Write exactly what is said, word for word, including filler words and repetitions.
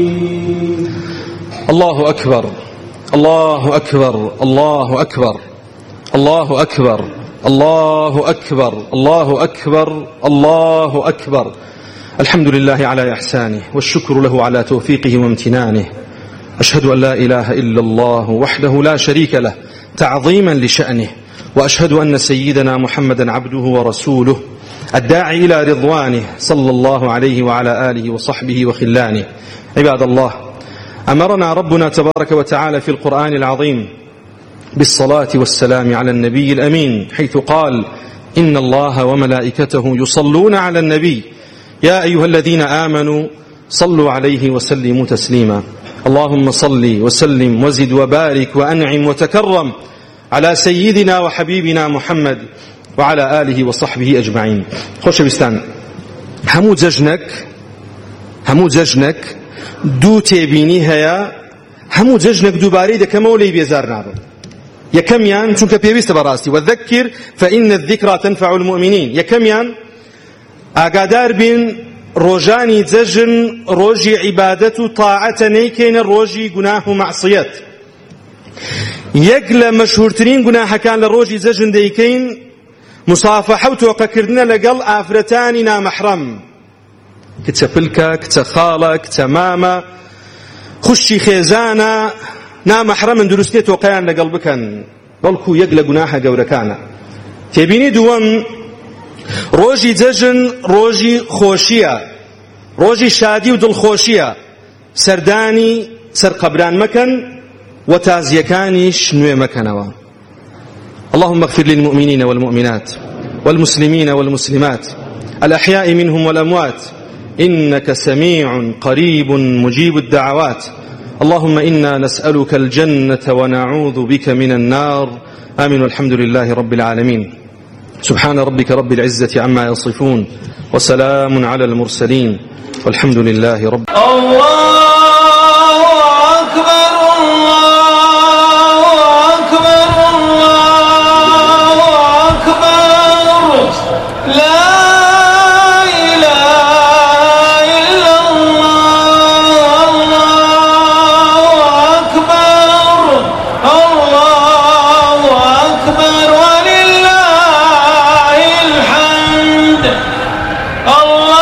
الله أكبر الله أكبر الله أكبر الله أكبر الله أكبر الله أكبر الله أكبر. الحمد لله على إحسانه والشكر له على توفيقه وامتنانه. أشهد أن لا إله إلا الله وحده لا شريك له تعظيما لشأنه، وأشهد أن سيدنا محمدا عبده ورسوله الداعي إلى رضوانه صلى الله عليه وعلى آله وصحبه وخلانه. عباد الله، أمرنا ربنا تبارك وتعالى في القرآن العظيم بالصلاة والسلام على النبي الأمين، حيث قال: إن الله وملائكته يصلون على النبي يا أيها الذين آمنوا صلوا عليه وسلموا تسليما. اللهم صل وسلم وزد وبارك وأنعم وتكرم على سيدنا وحبيبنا محمد وعلى آله وصحبه أجمعين. خوش بستان، همو ججنك همو ججنك دو تێبینی هەیە، هەموو جەژنێک دووبارەی دەکەمەوە لێی بێزار نابن. یەکەمیان چونکە پێویستە بەڕاستی وەذەکر فإن الذكرى تنفع المؤمنين، یەکەمیان ئاگادار بین ڕۆژانی جەژن ڕۆژی عیبادەت و تاعەتە نەیکەینە ڕۆژی گوناه و مەعسیەت. یەک لە مەشهوورترین گوناحەکان لە ڕۆژی جەژن دەیکەین مسافەحە و تۆقەکردنە لەگەڵ ئافرەتانی نامەحرەم، کچە پلکە، کچە خاڵە، کچە مامە، خوشی خێزانە نامەحرەمن دروستێ تۆقەیان لەگەڵ بکەن، بەڵکو یەک لە گوناحە گەورەکانە. تێبینی دووەم، ڕۆژی جەژن ڕۆژی خۆشیە، ڕۆژی شادی و دڵخۆشیە. سەردانی سەرقەبران مەکەن و تازیەکانیش نوێ مەکەنەوە. اللهم اغفر للمؤمنين والمؤمنات والمسلمين والمسلمات الأحياء منهم والأموات إنك سميع قريب مجيب الدعوات. اللهم إنا نسألك الجنة ونعوذ بك من النار. آمين. والحمد لله رب العالمين. سبحان ربك رب العزة عما يصفون وسلام على المرسلين والحمد لله رب الله أكبر الله أكبر الله أكبر لا إله إلا الله الله أكبر الله أكبر ولله الحمد. الله